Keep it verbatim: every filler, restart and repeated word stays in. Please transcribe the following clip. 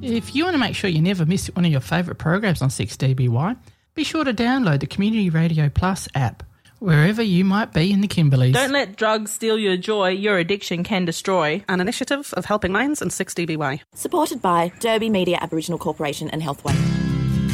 If you want to make sure you never miss one of your favourite programs on six D B Y, be sure to download the Community Radio Plus app, wherever you might be in the Kimberleys. Don't let drugs steal your joy. Your addiction can destroy. An initiative of Helping Minds and six D B Y. Supported by Derby Media Aboriginal Corporation and Healthway.